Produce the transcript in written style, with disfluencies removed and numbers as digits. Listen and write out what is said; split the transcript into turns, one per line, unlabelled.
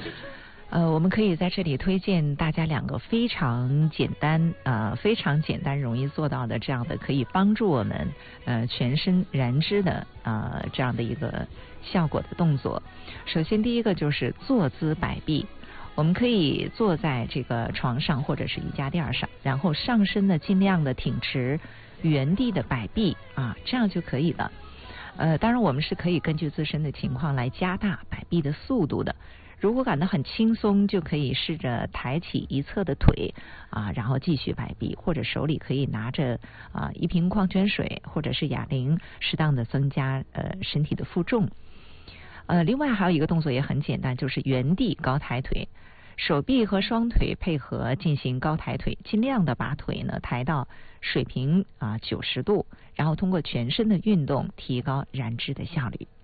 我们可以在这里推荐大家2个非常简单容易做到的这样的可以帮助我们全身燃脂的这样的一个效果的动作。首先第一个就是坐姿摆臂，我们可以坐在这个床上或者是瑜伽垫上，然后上身呢尽量的挺直，原地的摆臂这样就可以了。当然我们是可以根据自身的情况来加大摆臂的速度的。如果感到很轻松，就可以试着抬起一侧的腿然后继续摆臂，或者手里可以拿着一瓶矿泉水或者是哑铃，适当的增加身体的负重。另外还有一个动作也很简单，就是原地高抬腿，手臂和双腿配合进行高抬腿，尽量的把腿呢抬到水平90度，然后通过全身的运动提高燃脂的效率。